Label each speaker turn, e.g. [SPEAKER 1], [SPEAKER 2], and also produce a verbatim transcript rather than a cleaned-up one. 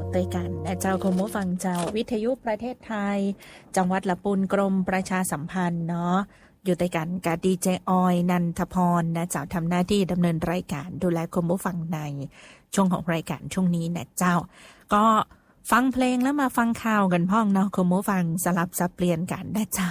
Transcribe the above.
[SPEAKER 1] ด้วยกันนะเจ้าคุณผู้ฟังเจ้าวิทยุประเทศไทยจังหวัดละปุนกรมประชาสัมพันธ์เนาะอยู่ด้วยกันกับดีเจออยนันทพรนะเจ้าทำหน้าที่ดำเนินรายการดูแลคุณผู้ฟังในช่วงของรายการช่วงนี้นะเจ้าก็ฟังเพลงแล้วมาฟังข่าวกันพ่องเนาะคุณผู้ฟังสลับสับเปลี่ยนกันนะเจ้า